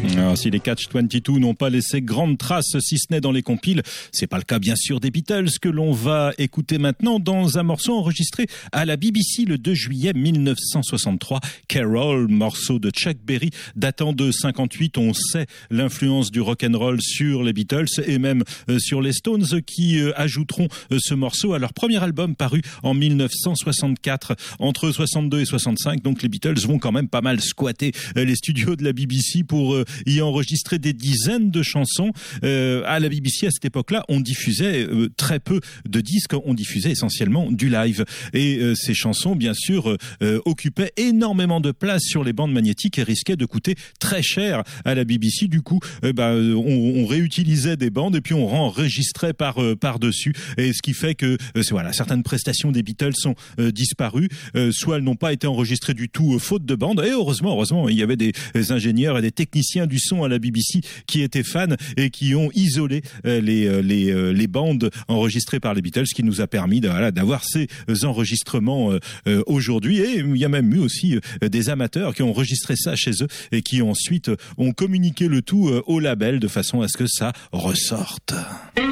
Alors, si les Catch-22 n'ont pas laissé grande trace, si ce n'est dans les compiles, c'est pas le cas bien sûr des Beatles que l'on va écouter maintenant dans un morceau enregistré à la BBC le 2 juillet 1963. Carol, morceau de Chuck Berry datant de 58. On sait l'influence du rock'n'roll sur les Beatles et même sur les Stones qui ajouteront ce morceau à leur premier album paru en 1964. Entre 62 et 65, donc les Beatles vont quand même pas mal squatter les studios de la BBC pour y enregistrer des dizaines de chansons. À la BBC, à cette époque-là, on diffusait très peu de disques, on diffusait essentiellement du live. Et ces chansons, bien sûr, occupaient énormément de place sur les bandes magnétiques et risquaient de coûter très cher à la BBC. Du coup, on réutilisait des bandes et puis on enregistrait par-dessus. Et ce qui fait que voilà, certaines prestations des Beatles sont disparues, soit elles n'ont pas été enregistrées du tout faute de bande. Et heureusement, il y avait des ingénieurs et des techniciens du son à la BBC qui étaient fans et qui ont isolé les bandes enregistrées par les Beatles, ce qui nous a permis d'avoir ces enregistrements aujourd'hui. Et il y a même eu aussi des amateurs qui ont enregistré ça chez eux et qui ensuite ont communiqué le tout au label de façon à ce que ça ressorte.